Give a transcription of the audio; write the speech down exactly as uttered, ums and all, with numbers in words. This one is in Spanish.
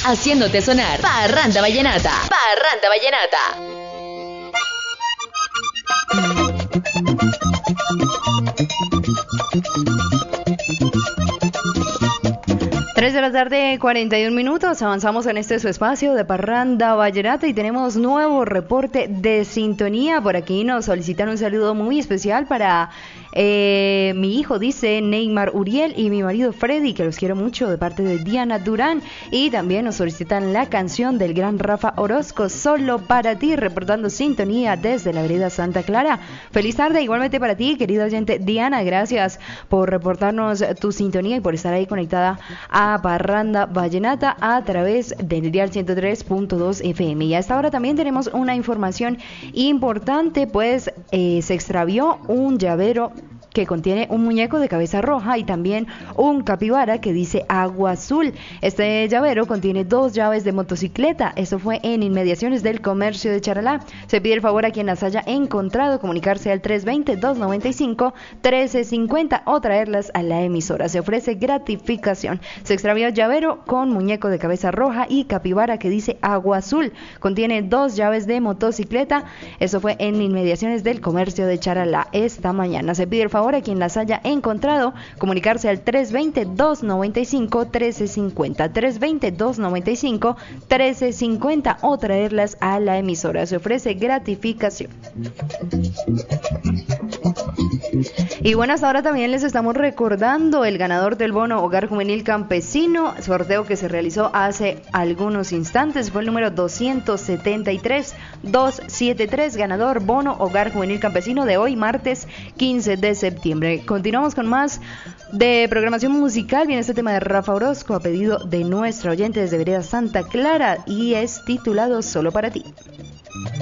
haciéndote sonar Parranda Vallenata. Parranda Vallenata. tres de la tarde, cuarenta y un minutos, avanzamos en este su espacio de Parranda Vallenata y tenemos nuevo reporte de sintonía. Por aquí nos solicitan un saludo muy especial para eh, mi hijo, dice Neymar Uriel, y mi marido Freddy, que los quiero mucho, de parte de Diana Durán. Y también nos solicitan la canción del gran Rafa Orozco, Solo para ti, reportando sintonía desde la vereda Santa Clara. Feliz tarde igualmente para ti, querido oyente Diana, gracias por reportarnos tu sintonía y por estar ahí conectada a Parranda Vallenata a través del dial ciento tres punto dos F M. Y a esta hora también tenemos una información importante, pues eh, se extravió un llavero que contiene un muñeco de cabeza roja y también un capibara que dice agua azul. Este llavero contiene dos llaves de motocicleta. Eso fue en inmediaciones del comercio de Charalá. Se pide el favor a quien las haya encontrado comunicarse al tres dos cero, dos nueve cinco, uno tres cinco cero o traerlas a la emisora. Se ofrece gratificación. Se extravió llavero con muñeco de cabeza roja y capibara que dice agua azul. Contiene dos llaves de motocicleta. Eso fue en inmediaciones del comercio de Charalá esta mañana. Se pide el favor a quien las haya encontrado comunicarse al tres dos cero, dos nueve cinco, uno tres cinco cero, tres dos cero, dos nueve cinco, uno tres cinco cero o traerlas a la emisora. Se ofrece gratificación. Y bueno, hasta ahora también les estamos recordando el ganador del bono Hogar Juvenil Campesino, sorteo que se realizó hace algunos instantes, fue el número doscientos setenta y tres, doscientos setenta y tres, ganador bono Hogar Juvenil Campesino de hoy, martes quince de septiembre. Continuamos con más de programación musical. Viene este tema de Rafa Orozco a pedido de nuestra oyente desde vereda Santa Clara y es titulado Solo para ti.